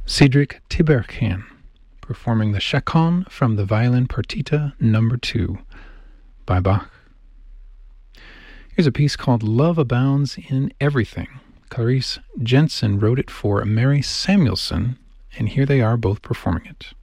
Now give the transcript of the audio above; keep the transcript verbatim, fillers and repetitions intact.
Cedric Tiberghien performing the Chaconne from the Violin Partita number two by Bach. Here's a piece called Love Abounds in Everything. Clarice Jensen wrote it for Mary Samuelson, and here they are both performing it.